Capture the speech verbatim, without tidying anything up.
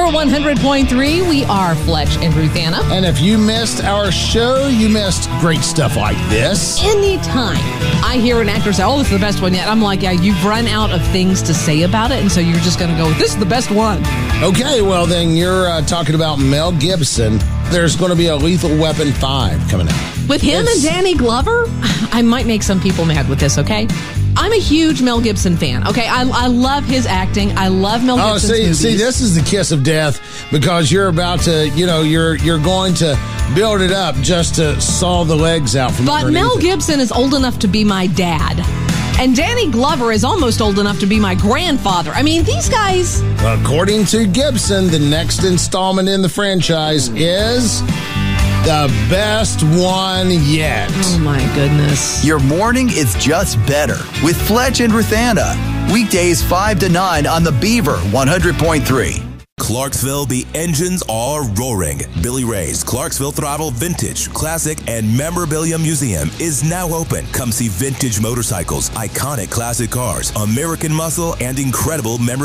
Beaver one hundred point three. We are Fletch and Ruthanna. And if you missed our show, you missed great stuff like this. Anytime I hear an actor say, oh, this is the best one yet, I'm like, yeah, you've run out of things to say about it, and so you're just going to go, this is the best one. Okay, well, then you're uh, talking about Mel Gibson. There's going to be a Lethal Weapon five coming out. With him It's- and Danny Glover, I might make some people mad with this, okay? I'm a huge Mel Gibson fan, okay? I, I love his acting. I love Mel Oh, Gibson's see, movies. see, this is the kiss of death because you're about to, you know, you're you're going to build it up just to saw the legs out from But underneath Mel it. Gibson is old enough to be my dad. And Danny Glover is almost old enough to be my grandfather. I mean, these guys... According to Gibson, the next installment in the franchise is the best one yet. Oh, my goodness. Your morning is just better with Fletch and Ruthanna. Weekdays five to nine on the Beaver one hundred point three. Clarksville, the engines are roaring. Billy Ray's Clarksville Throttle Vintage, Classic, and Memorabilia Museum is now open. Come see vintage motorcycles, iconic classic cars, American muscle, and incredible memorabilia.